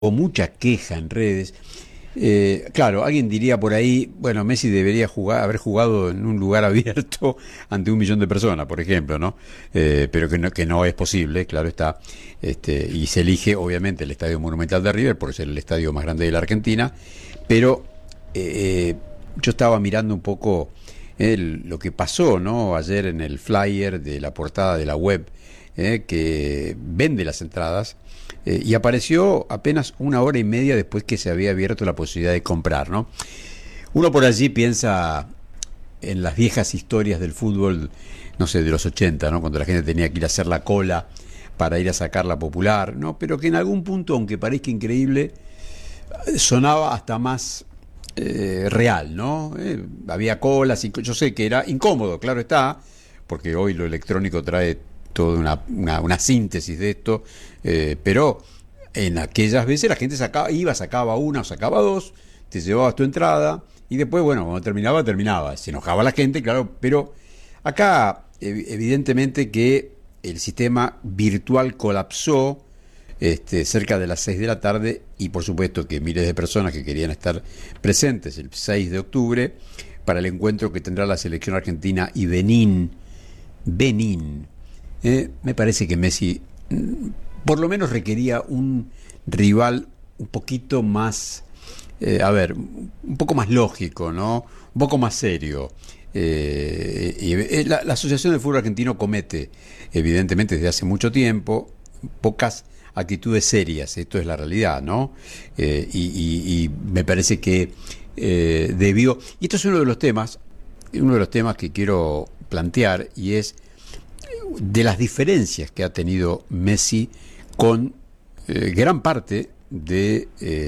o mucha queja en redes. Claro, alguien diría por ahí, bueno, Messi debería haber jugado en un lugar abierto ante 1 millón de personas, por ejemplo, ¿no? Pero que no es posible, claro está. Y se elige, obviamente, el Estadio Monumental de River, por ser el estadio más grande de la Argentina, pero eh, yo estaba mirando un poco lo que pasó, ¿no? Ayer en el flyer de la portada de la web que vende las entradas y apareció apenas 1 hora y media después que se había abierto la posibilidad de comprar, ¿no? Uno por allí piensa en las viejas historias del fútbol, no sé, de los 80, ¿no? Cuando la gente tenía que ir a hacer la cola para ir a sacar la popular, ¿no? Pero que en algún punto, aunque parezca increíble, sonaba hasta más real, ¿no? Había colas, y yo sé que era incómodo, claro está, porque hoy lo electrónico trae toda una síntesis de esto, pero en aquellas veces la gente iba, sacaba una o sacaba dos, te llevabas tu entrada y después, bueno, cuando terminaba, terminaba. Se enojaba la gente, claro, pero acá evidentemente que el sistema virtual colapsó cerca de las 6 de la tarde y por supuesto que miles de personas que querían estar presentes el 6 de octubre para el encuentro que tendrá la selección argentina y Benín. Me parece que Messi por lo menos requería un rival un poquito más, un poco más lógico, ¿no? Un poco más serio. La Asociación del Fútbol Argentino comete, evidentemente desde hace mucho tiempo, pocas actitudes serias, esto es la realidad, ¿no? Y me parece que debió, y esto es uno de los temas que quiero plantear, y es de las diferencias que ha tenido Messi con gran parte de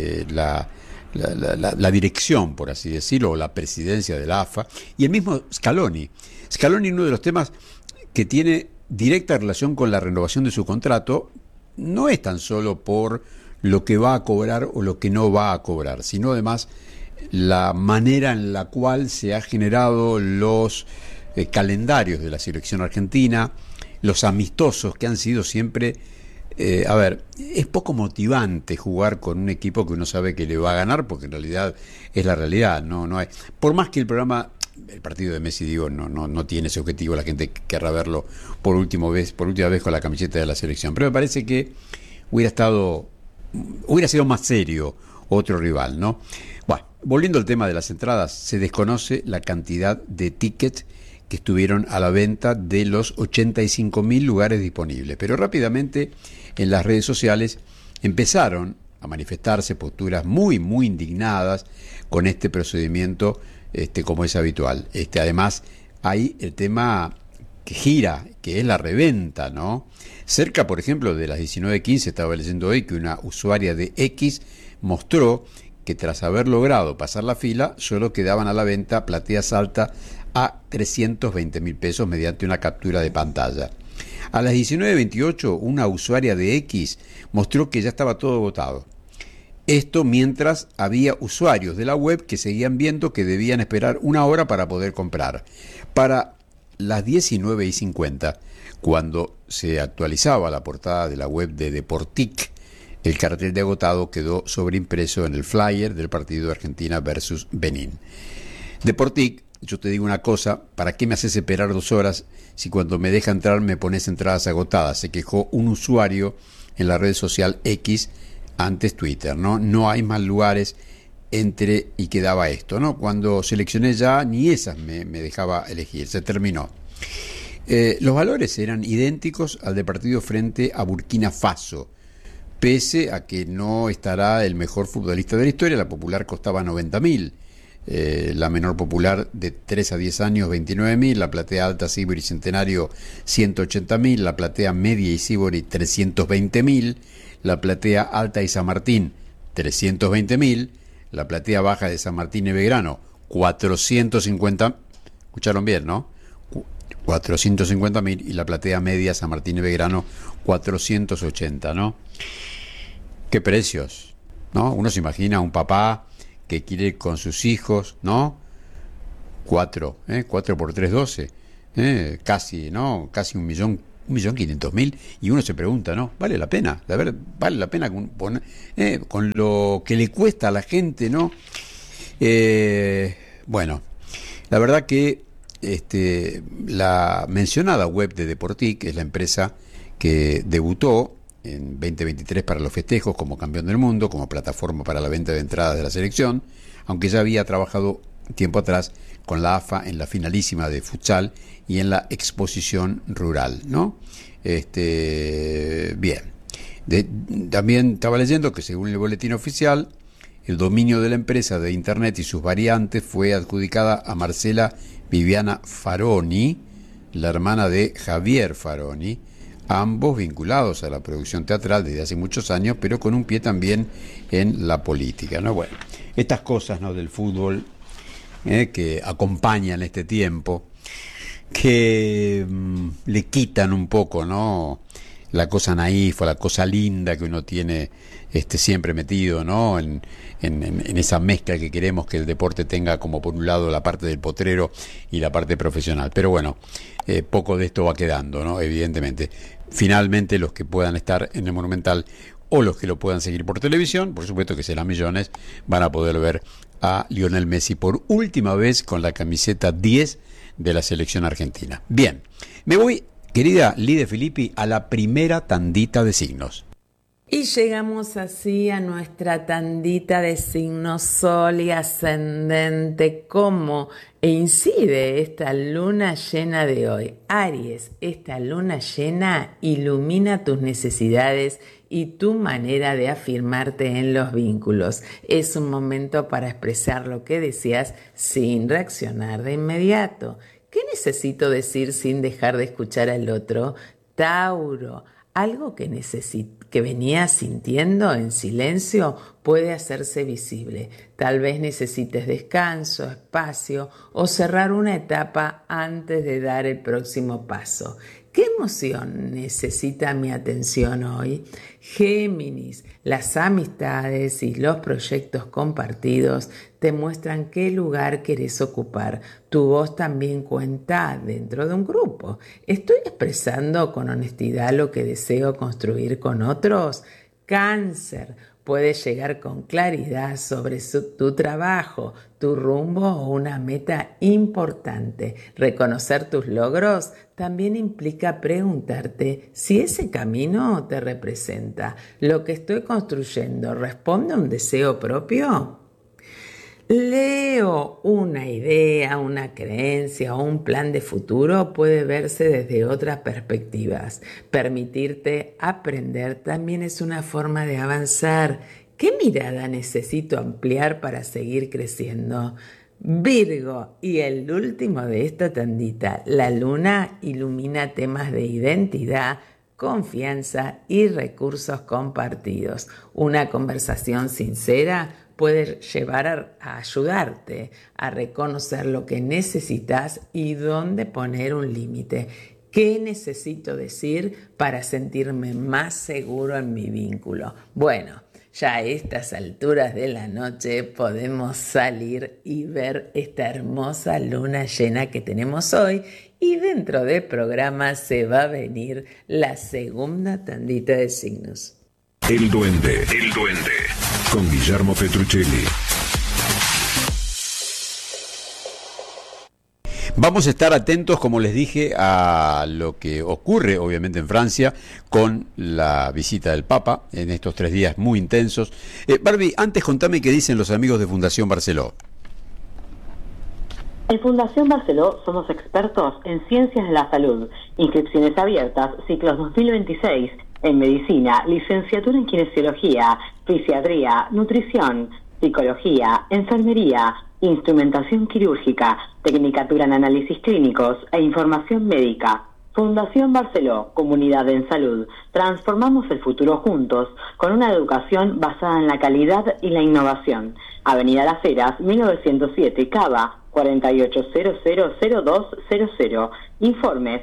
la dirección, por así decirlo, o la presidencia de la AFA, y el mismo Scaloni. Scaloni, uno de los temas que tiene directa relación con la renovación de su contrato, no es tan solo por lo que va a cobrar o lo que no va a cobrar, sino además la manera en la cual se han generado los calendarios de la selección argentina, los amistosos que han sido siempre, es poco motivante jugar con un equipo que uno sabe que le va a ganar, porque en realidad es la realidad, no hay, por más que el partido de Messi, digo, no tiene ese objetivo, la gente querrá verlo por última vez con la camiseta de la selección, pero me parece que hubiera sido más serio otro rival, ¿no? Bueno, volviendo al tema de las entradas, se desconoce la cantidad de tickets que estuvieron a la venta de los 85.000 lugares disponibles, pero rápidamente en las redes sociales empezaron a manifestarse posturas muy, muy indignadas con este procedimiento, como es habitual. Además, hay el tema que gira, que es la reventa, ¿no? Cerca, por ejemplo, de las 19:15, estaba leyendo hoy que una usuaria de X mostró que tras haber logrado pasar la fila, solo quedaban a la venta plateas altas a 320.000 pesos mediante una captura de pantalla. A las 19:28, una usuaria de X mostró que ya estaba todo agotado. Esto mientras había usuarios de la web que seguían viendo que debían esperar 1 hora para poder comprar. Para las 19:50, cuando se actualizaba la portada de la web de Deportic, el cartel de agotado quedó sobreimpreso en el flyer del partido Argentina versus Benín. Deportic, yo te digo una cosa, ¿para qué me haces esperar 2 horas si cuando me deja entrar me pones entradas agotadas? Se quejó un usuario en la red social X, antes Twitter, ¿no? No hay más lugares y quedaba esto, ¿no? Cuando seleccioné ya, ni esas me dejaba elegir, se terminó. Los valores eran idénticos al de partido frente a Burkina Faso, pese a que no estará el mejor futbolista de la historia. La popular costaba 90.000, la menor popular de 3 a 10 años 29.000, la platea alta Sibori Centenario 180.000, la platea media y Sibori 320.000, la platea alta y San Martín 320.000, la platea baja de San Martín y Belgrano 450, escucharon bien, ¿no? 450.000, y la platea media San Martín y Belgrano 480, ¿no? ¿Qué precios? ¿No? Uno se imagina a un papá que quiere ir con sus hijos, ¿no? 4 por 3, 12, casi, ¿no? Casi 1.000.000 1.500.000, y uno se pregunta, ¿no? ¿Vale la pena? A ver, ¿vale la pena con lo que le cuesta a la gente, ¿no? Bueno, la verdad que la mencionada web de Deportic, que es la empresa que debutó en 2023 para los festejos como campeón del mundo, como plataforma para la venta de entradas de la selección, aunque ya había trabajado tiempo atrás con la AFA en la finalísima de futsal y en la exposición rural, ¿no? Bien. También estaba leyendo que según el boletín oficial, el dominio de la empresa de internet y sus variantes fue adjudicada a Marcela Viviana Faroni, la hermana de Javier Faroni, ambos vinculados a la producción teatral desde hace muchos años, pero con un pie también en la política, ¿no? Bueno, estas cosas, ¿no?, del fútbol que acompañan este tiempo, que le quitan un poco, ¿no?, la cosa naif o la cosa linda que uno tiene siempre metido, ¿no?, en esa mezcla que queremos que el deporte tenga, como por un lado la parte del potrero y la parte profesional. Pero bueno, poco de esto va quedando, ¿no?, evidentemente. Finalmente, los que puedan estar en el Monumental o los que lo puedan seguir por televisión, por supuesto que serán millones, van a poder ver a Lionel Messi por última vez con la camiseta 10 de la selección argentina. Bien, me voy, querida Lide Filippi, a la primera tandita de signos. Y llegamos así a nuestra tandita de signos sol y ascendente. ¿Cómo incide esta luna llena de hoy? Aries, esta luna llena ilumina tus necesidades y tu manera de afirmarte en los vínculos. Es un momento para expresar lo que deseas sin reaccionar de inmediato. ¿Qué necesito decir sin dejar de escuchar al otro? Tauro, algo que venías sintiendo en silencio puede hacerse visible. Tal vez necesites descanso, espacio o cerrar una etapa antes de dar el próximo paso. ¿Qué emoción necesita mi atención hoy? Géminis, las amistades y los proyectos compartidos te muestran qué lugar querés ocupar. Tu voz también cuenta dentro de un grupo. ¿Estoy expresando con honestidad lo que deseo construir con otros? Cáncer, puedes llegar con claridad sobre tu trabajo, tu rumbo o una meta importante. Reconocer tus logros también implica preguntarte si ese camino te representa. ¿Lo que estoy construyendo responde a un deseo propio? Leo, una idea, una creencia o un plan de futuro puede verse desde otras perspectivas. Permitirte aprender también es una forma de avanzar. ¿Qué mirada necesito ampliar para seguir creciendo? Virgo, y el último de esta tandita, la luna ilumina temas de identidad, confianza y recursos compartidos. Una conversación sincera puede llevar a ayudarte a reconocer lo que necesitas y dónde poner un límite. ¿Qué necesito decir para sentirme más seguro en mi vínculo? Bueno, ya a estas alturas de la noche podemos salir y ver esta hermosa luna llena que tenemos hoy, y dentro del programa se va a venir la segunda tandita de signos. El Duende, con Guillermo Petruccelli. Vamos a estar atentos, como les dije, a lo que ocurre obviamente en Francia con la visita del Papa en estos 3 días muy intensos. Barbie, antes contame qué dicen los amigos de Fundación Barceló. En Fundación Barceló somos expertos en ciencias de la salud. Inscripciones abiertas, ciclos 2026, en medicina, licenciatura en kinesiología, fisiatría, nutrición, psicología, enfermería, instrumentación quirúrgica, tecnicatura en análisis clínicos e información médica. Fundación Barceló, comunidad en salud. Transformamos el futuro juntos con una educación basada en la calidad y la innovación. Avenida Las Heras, 1907, Cava, 48000200. Informes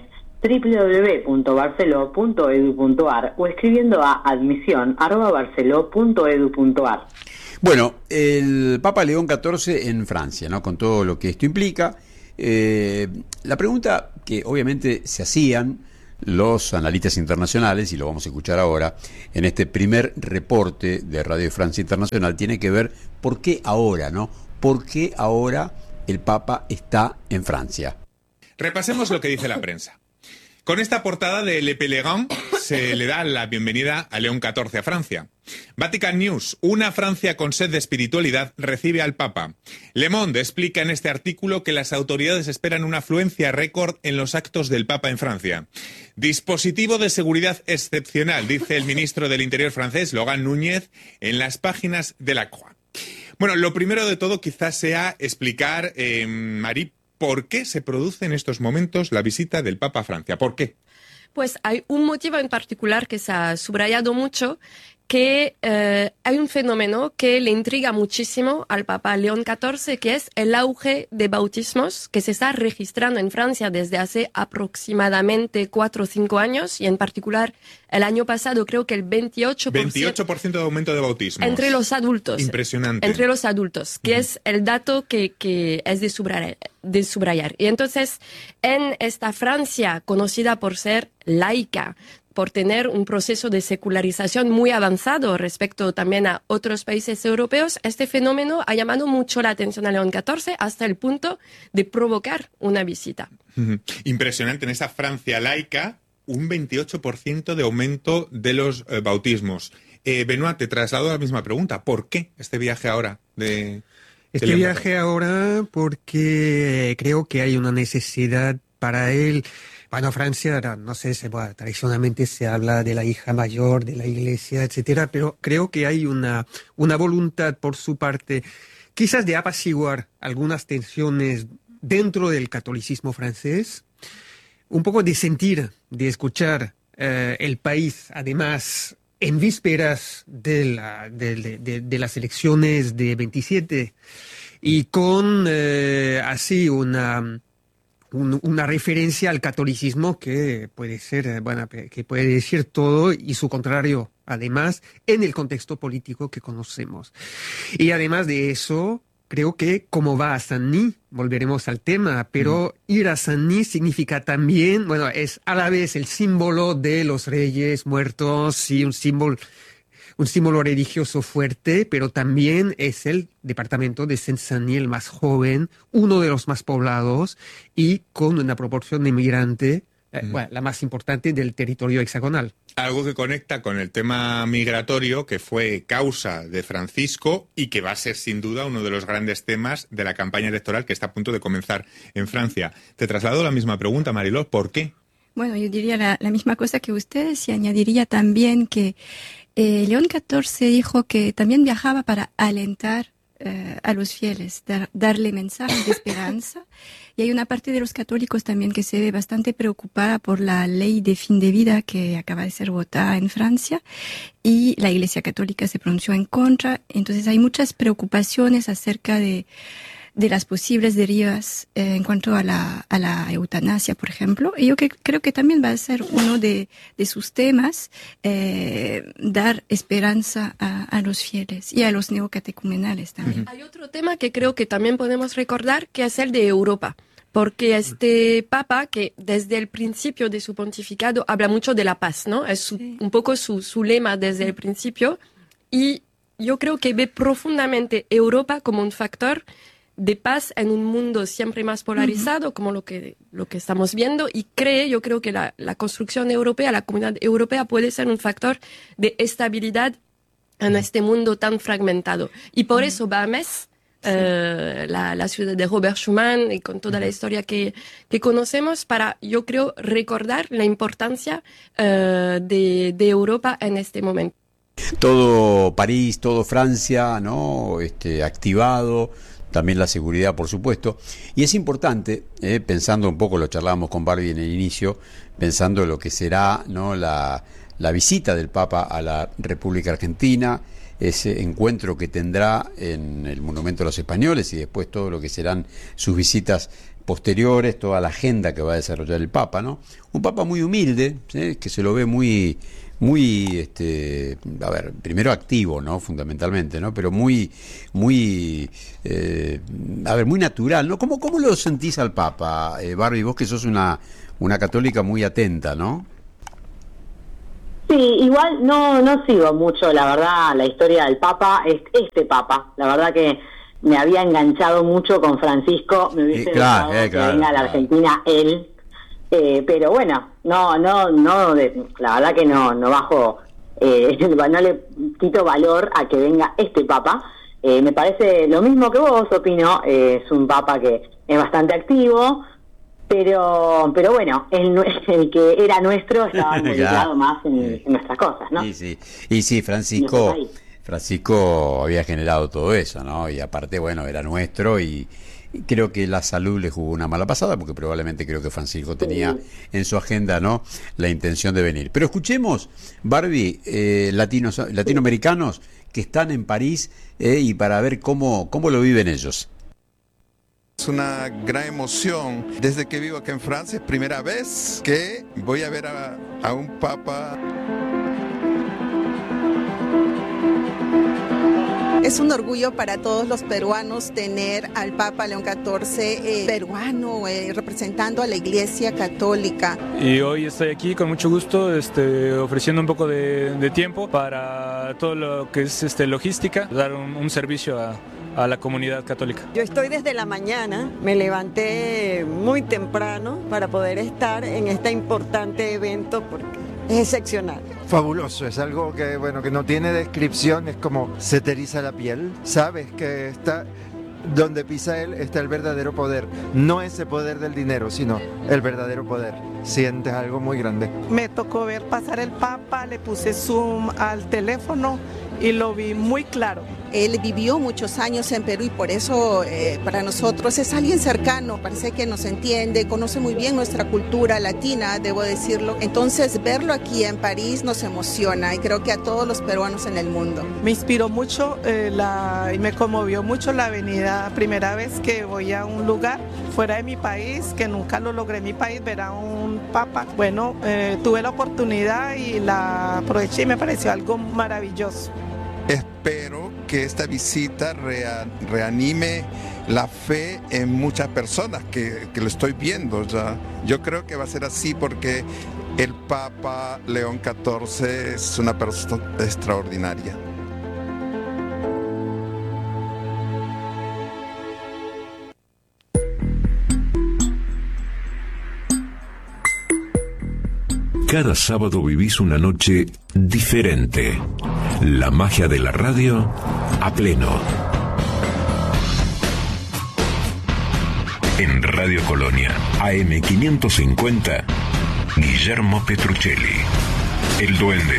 www.barceló.edu.ar o escribiendo a admisión@barceló.edu.ar. Bueno, el Papa León XIV en Francia, ¿no?, con todo lo que esto implica. La pregunta que obviamente se hacían los analistas internacionales, y lo vamos a escuchar ahora, en este primer reporte de Radio Francia Internacional, tiene que ver por qué ahora, ¿no? ¿Por qué ahora el Papa está en Francia? Repasemos lo que dice la prensa. Con esta portada de Le Pèlerin se le da la bienvenida a León XIV a Francia. Vatican News, una Francia con sed de espiritualidad recibe al Papa. Le Monde explica en este artículo que las autoridades esperan una afluencia récord en los actos del Papa en Francia. Dispositivo de seguridad excepcional, dice el ministro del Interior francés, Laurent Nunez, en las páginas de la Croix. Bueno, lo primero de todo quizás sea explicar, Marí, ¿por qué se produce en estos momentos la visita del Papa a Francia? ¿Por qué? Pues hay un motivo en particular que se ha subrayado mucho, que hay un fenómeno que le intriga muchísimo al Papa León XIV, que es el auge de bautismos que se está registrando en Francia desde hace aproximadamente 4 o 5 años, y en particular el año pasado creo que el 28% de aumento de bautismos. entre los adultos. Impresionante. Entre los adultos, que es el dato que es de subrayar. Y entonces, en esta Francia conocida por ser laica, por tener un proceso de secularización muy avanzado respecto también a otros países europeos, este fenómeno ha llamado mucho la atención a León XIV hasta el punto de provocar una visita. Impresionante, en esa Francia laica, un 28% de aumento de los bautismos. Benoit, te traslado la misma pregunta. ¿Por qué este viaje ahora de Este viaje ahora porque creo que hay una necesidad para él. Bueno, Francia, no sé, tradicionalmente se habla de la hija mayor de la Iglesia, etcétera, pero creo que hay una voluntad por su parte, quizás de apaciguar algunas tensiones dentro del catolicismo francés, un poco de sentir, de escuchar el país, además, en vísperas de las elecciones de 27, y con así una referencia al catolicismo que puede ser, que puede decir todo y su contrario, además, en el contexto político que conocemos. Y además de eso, creo que como va a Saint-Denis, volveremos al tema, pero ir a Saint-Denis significa también, es a la vez el símbolo de los reyes muertos y un símbolo religioso fuerte, pero también es el departamento de Seine-Saint-Denis el más joven, uno de los más poblados y con una proporción de inmigrante, la más importante del territorio hexagonal. Algo que conecta con el tema migratorio, que fue causa de Francisco y que va a ser sin duda uno de los grandes temas de la campaña electoral que está a punto de comenzar en Francia. Te traslado la misma pregunta, Mariló, ¿por qué? Bueno, yo diría la misma cosa que ustedes y añadiría también que León XIV dijo que también viajaba para alentar a los fieles, darle mensajes de esperanza. Y hay una parte de los católicos también que se ve bastante preocupada por la ley de fin de vida que acaba de ser votada en Francia, y la Iglesia Católica se pronunció en contra. Entonces hay muchas preocupaciones acerca de las posibles derivas en cuanto a la eutanasia, por ejemplo. Y yo creo que también va a ser uno de sus temas, dar esperanza a los fieles y a los neocatecumenales también. Hay otro tema que creo que también podemos recordar, que es el de Europa. Porque este Papa, que desde el principio de su pontificado habla mucho de la paz, ¿no? Es un poco su lema desde el principio. Y yo creo que ve profundamente Europa como un factor de paz en un mundo siempre más polarizado, como lo que estamos viendo, y yo creo que la construcción europea, la comunidad europea puede ser un factor de estabilidad en este mundo tan fragmentado. Y por eso va a Metz, la ciudad de Robert Schuman, y con toda la historia que conocemos, para, yo creo, recordar la importancia de Europa en este momento. Todo París, todo Francia, ¿no? Activado. También la seguridad, por supuesto. Y es importante, pensando un poco, lo charlábamos con Barbie en el inicio, pensando en lo que será, ¿no?, la visita del Papa a la República Argentina, ese encuentro que tendrá en el Monumento a los Españoles y después todo lo que serán sus visitas posteriores, toda la agenda que va a desarrollar el Papa, ¿no? Un Papa muy humilde, que se lo ve muy primero activo, ¿no? Fundamentalmente, ¿no? Pero muy natural, ¿no? ¿Cómo lo sentís al Papa, Barbie? Vos que sos una una católica muy atenta, ¿no? Sí, igual no sigo mucho, la verdad, la historia del Papa, este Papa, la verdad que me había enganchado mucho con Francisco, me hubiese gustado que venga a la Argentina él, pero bueno, la verdad que no bajo, no le quito valor a que venga este Papa. Me parece lo mismo que vos, opino, es un Papa que es bastante activo, pero bueno, el que era nuestro estaba involucrado más en nuestras cosas, ¿no? Y sí, Francisco había generado todo eso, ¿no? Y aparte, bueno, era nuestro y creo que la salud le jugó una mala pasada, porque probablemente creo que Francisco tenía en su agenda, ¿no?, la intención de venir. Pero escuchemos, Barbie, latinoamericanos que están en París y para ver cómo lo viven ellos. Es una gran emoción. Desde que vivo aquí en Francia, es primera vez que voy a ver a un papa. Es un orgullo para todos los peruanos tener al Papa León XIV peruano representando a la Iglesia Católica. Y hoy estoy aquí con mucho gusto ofreciendo un poco de tiempo para todo lo que es logística, dar un servicio a la comunidad católica. Yo estoy desde la mañana, me levanté muy temprano para poder estar en este importante evento porque es excepcional. Fabuloso, es algo que que no tiene descripción, es como se te eriza la piel, sabes que está donde pisa él está el verdadero poder, no ese poder del dinero, sino el verdadero poder. Sientes algo muy grande. Me tocó ver pasar el Papa, le puse zoom al teléfono y lo vi muy claro. Él vivió muchos años en Perú y por eso para nosotros es alguien cercano, parece que nos entiende, conoce muy bien nuestra cultura latina, debo decirlo. Entonces verlo aquí en París nos emociona y creo que a todos los peruanos en el mundo. Me inspiró mucho y me conmovió mucho la venida, primera vez que voy a un lugar fuera de mi país, que nunca lo logré en mi país, ver a un Papa. Bueno, tuve la oportunidad y la aproveché y me pareció algo maravilloso. Espero que esta visita reanime la fe en muchas personas que lo estoy viendo ya. Yo creo que va a ser así porque el Papa León XIV es una persona extraordinaria. Cada sábado vivís una noche diferente. La magia de la radio a pleno. En Radio Colonia, AM 550, Guillermo Petruccelli, El Duende.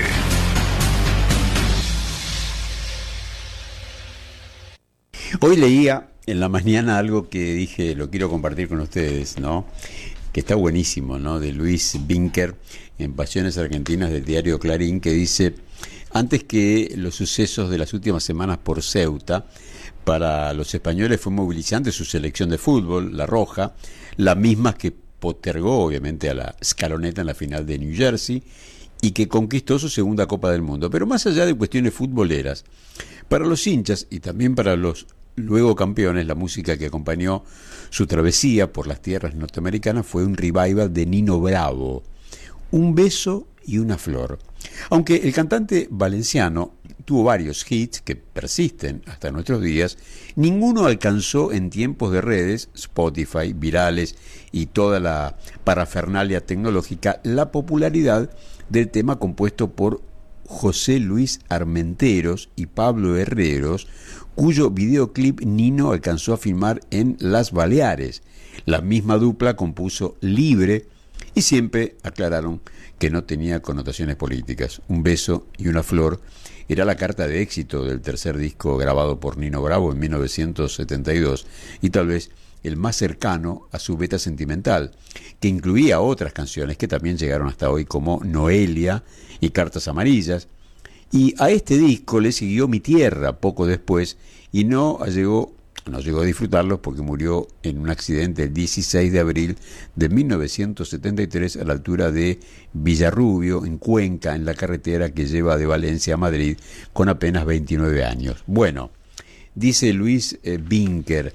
Hoy leía en la mañana algo que dije, lo quiero compartir con ustedes, ¿no?, que está buenísimo, ¿no?, de Luis Binker, en Pasiones Argentinas, del diario Clarín, que dice: antes que los sucesos de las últimas semanas por Ceuta, para los españoles fue movilizante su selección de fútbol, la Roja, la misma que postergó obviamente a la Scaloneta en la final de New Jersey y que conquistó su segunda Copa del Mundo. Pero más allá de cuestiones futboleras, para los hinchas y también para los luego campeones, la música que acompañó su travesía por las tierras norteamericanas fue un revival de Nino Bravo, Un beso y una flor. Aunque el cantante valenciano tuvo varios hits que persisten hasta nuestros días, ninguno alcanzó en tiempos de redes, Spotify, virales y toda la parafernalia tecnológica la popularidad del tema compuesto por José Luis Armenteros y Pablo Herreros, cuyo videoclip Nino alcanzó a filmar en Las Baleares. La misma dupla compuso Libre y siempre aclararon que no tenía connotaciones políticas. Un beso y una flor era la carta de éxito del tercer disco grabado por Nino Bravo en 1972 y tal vez el más cercano a su beta sentimental, que incluía otras canciones que también llegaron hasta hoy como Noelia y Cartas Amarillas. Y a este disco le siguió Mi Tierra poco después y no llegó a disfrutarlos porque murió en un accidente el 16 de abril de 1973 a la altura de Villarrubio, en Cuenca, en la carretera que lleva de Valencia a Madrid, con apenas 29 años. Bueno, dice Luis Binker,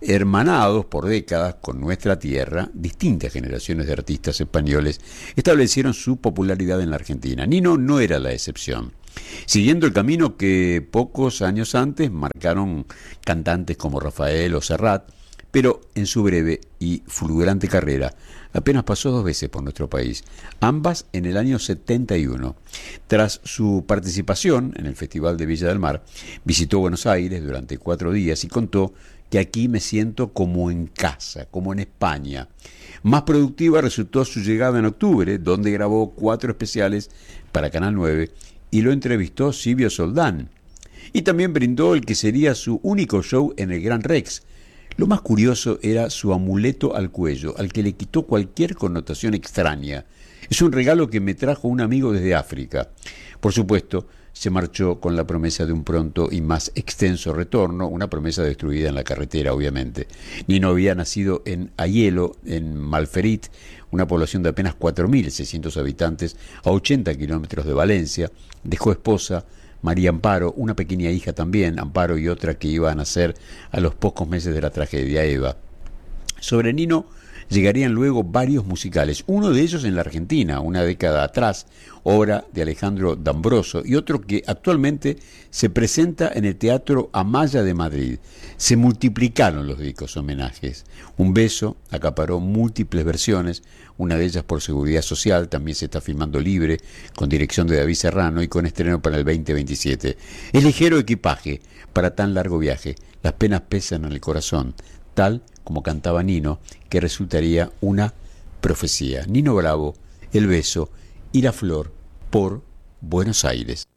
hermanados por décadas con nuestra tierra, distintas generaciones de artistas españoles establecieron su popularidad en la Argentina. Nino no era la excepción. Siguiendo el camino que pocos años antes marcaron cantantes como Rafael o Serrat, pero en su breve y fulgurante carrera apenas pasó 2 veces por nuestro país, ambas en el año 71. Tras su participación en el Festival de Villa del Mar, visitó Buenos Aires durante 4 días y contó que aquí me siento como en casa, como en España. Más productiva resultó su llegada en octubre, donde grabó 4 especiales para Canal 9 y lo entrevistó Silvio Soldán. Y también brindó el que sería su único show en el Gran Rex. Lo más curioso era su amuleto al cuello, al que le quitó cualquier connotación extraña. Es un regalo que me trajo un amigo desde África. Por supuesto, se marchó con la promesa de un pronto y más extenso retorno, una promesa destruida en la carretera, obviamente. Nino había nacido en Aielo, en Malferit, una población de apenas 4.600 habitantes, a 80 kilómetros de Valencia. Dejó esposa, María Amparo, una pequeña hija también, Amparo, y otra que iba a nacer a los pocos meses de la tragedia, Eva. Sobre Nino llegarían luego varios musicales, uno de ellos en la Argentina, una década atrás, obra de Alejandro D'Ambroso, y otro que actualmente se presenta en el Teatro Amaya de Madrid. Se multiplicaron los discos homenajes. Un beso acaparó múltiples versiones, una de ellas por Seguridad Social, también se está filmando Libre, con dirección de David Serrano y con estreno para el 2027. Es ligero equipaje para tan largo viaje, las penas pesan en el corazón, tal como cantaba Nino, que resultaría una profecía. Nino Bravo, El beso y la flor por Buenos Aires.